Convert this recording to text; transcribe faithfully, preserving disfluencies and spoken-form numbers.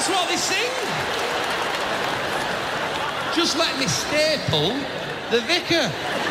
That's what they sing. Just let me staple the vicar.